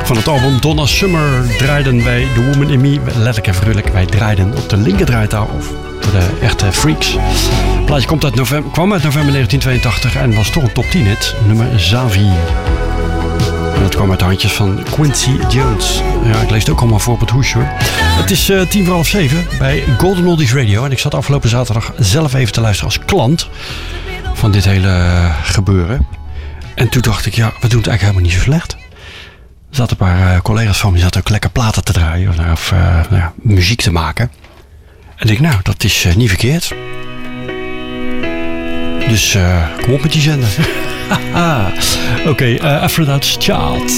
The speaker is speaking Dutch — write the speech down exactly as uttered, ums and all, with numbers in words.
Van het album Donna Summer draaiden wij The Woman in Me. Letterlijk en figuurlijk, wij draaiden op de linkerdraaitafel. Of voor de echte freaks. Het plaatje komt uit november, kwam uit november negentien tweeëntachtig en was toch een top tien hit. Nummer Zavi. En dat kwam uit de handjes van Quincy Jones. Ja, ik lees het ook allemaal voor op het hoesje hoor. Het is uh, tien voor half zeven bij Golden Oldies Radio. En ik zat afgelopen zaterdag zelf even te luisteren als klant van dit hele uh, gebeuren. En toen dacht ik, ja, we doen het eigenlijk helemaal niet zo slecht. Er zaten een paar uh, collega's van me, die zaten ook lekker platen te draaien. Of, of uh, nou ja, muziek te maken. En ik denk, nou, dat is uh, niet verkeerd. Dus uh, kom op met die zender. Oké, okay, uh, Aphrodite's Child.